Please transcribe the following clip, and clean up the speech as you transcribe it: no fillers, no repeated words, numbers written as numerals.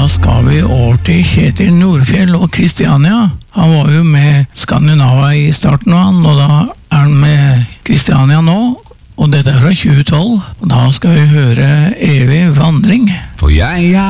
da skal vi over til Kjetil Nordfjell og Kristiania. Han var jo med Skandinava i starten, og da er han med Kristiania nå. Og dette er fra 2012, og da skal vi høre Evig vandring. For jeg